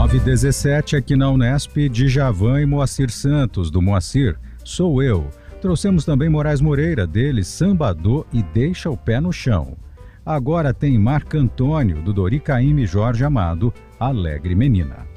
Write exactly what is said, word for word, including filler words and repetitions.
nove e dezessete aqui na Unesp, Djavan e Moacir Santos, do Moacir, Sou Eu. Trouxemos também Moraes Moreira, dele, Sambadô e Deixa o Pé no Chão. Agora tem Marco Antônio, do Dori Caymmi e Jorge Amado, Alegre Menina.